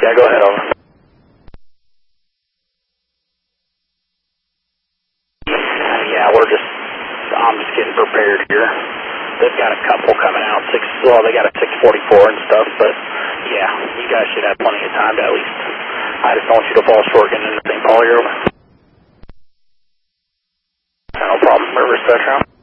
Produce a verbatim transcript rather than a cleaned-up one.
Yeah, go ahead, over. Yeah, we're just, I'm just getting prepared here. They've got a couple coming out, six, well, they got a six forty-four and stuff, but yeah, you guys should have plenty of time to at least, I just don't want you to fall short getting into Saint Paul, you're over. No problem, River Spectrum.